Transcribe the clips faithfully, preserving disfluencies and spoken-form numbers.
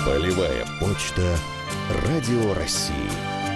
Полевая почта Радио России.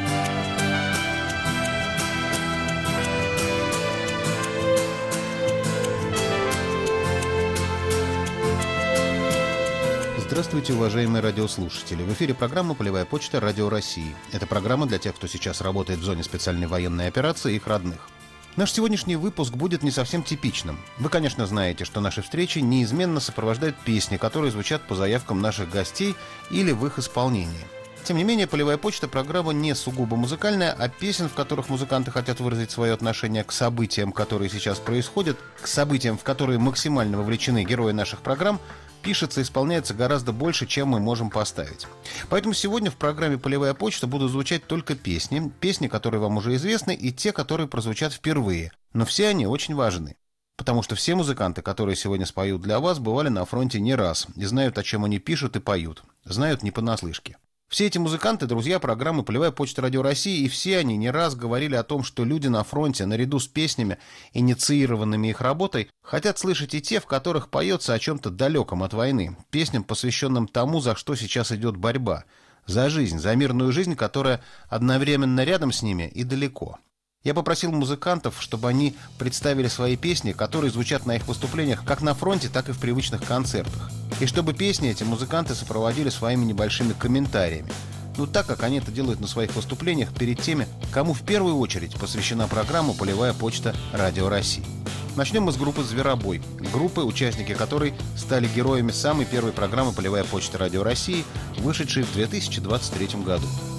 Здравствуйте, уважаемые радиослушатели. В эфире программа «Полевая почта Радио России». Это программа для тех, кто сейчас работает в зоне специальной военной операции и их родных. Наш сегодняшний выпуск будет не совсем типичным. Вы, конечно, знаете, что наши встречи неизменно сопровождают песни, которые звучат по заявкам наших гостей или в их исполнении. Тем не менее, «Полевая почта» — программа не сугубо музыкальная, а песен, в которых музыканты хотят выразить свое отношение к событиям, которые сейчас происходят, к событиям, в которые максимально вовлечены герои наших программ, пишется и исполняется гораздо больше, чем мы можем поставить. Поэтому сегодня в программе «Полевая почта» будут звучать только песни, песни, которые вам уже известны, и те, которые прозвучат впервые. Но все они очень важны. Потому что все музыканты, которые сегодня споют для вас, бывали на фронте не раз и знают, о чем они пишут и поют. Знают не понаслышке. Все эти музыканты – друзья программы «Полевая почта Радио России», и все они не раз говорили о том, что люди на фронте, наряду с песнями, инициированными их работой, хотят слышать и те, в которых поется о чем-то далеком от войны, песням, посвященным тому, за что сейчас идет борьба, за жизнь, за мирную жизнь, которая одновременно рядом с ними и далеко. Я попросил музыкантов, чтобы они представили свои песни, которые звучат на их выступлениях как на фронте, так и в привычных концертах. И чтобы песни эти музыканты сопроводили своими небольшими комментариями. Ну, так, как они это делают на своих выступлениях перед теми, кому в первую очередь посвящена программа «Полевая почта Радио России». Начнем мы с группы «Зверобой». Группы, участники которой стали героями самой первой программы «Полевая почта Радио России», вышедшей в две тысячи двадцать третьем году.